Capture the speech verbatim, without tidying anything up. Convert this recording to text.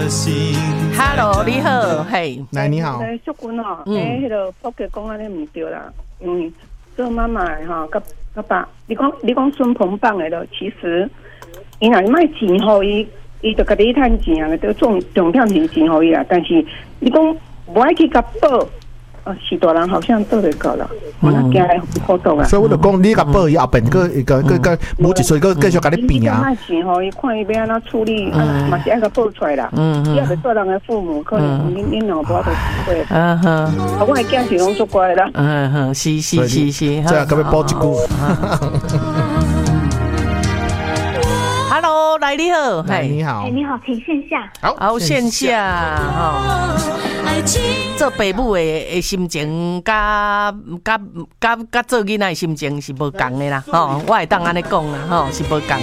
Hello， 你好，嘿， 来你好， 淑君哦，诶，迄个福哥讲安尼唔对啦，因为做妈妈的吼，甲甲爸，你讲你讲孙鹏棒的咯，其实伊若卖钱互伊，伊就甲你趁钱啊，就重重点是钱互伊啦，但是你讲无爱去甲报。哦，是大人好像做得到了，我那惊来好多啊。 所以我就讲，你甲报伊后边个个个个每一岁个继续甲你变啊。 卖钱吼，伊看伊要安怎处理，嘛是爱甲报出来啦。嗯嗯。伊也是做人的父母，可能恁恁老婆都不会。嗯哼。啊，我的囝是拢做乖啦。 嗯哼，是是是是。 这个要报一句。 Hello， 来你好， 来你好， 哎你好，请线下。 好，好线下哈。做爸母的的心情，甲甲甲甲做囡仔的心情是无共的啦，吼，我会当安尼讲啦，吼，是无共。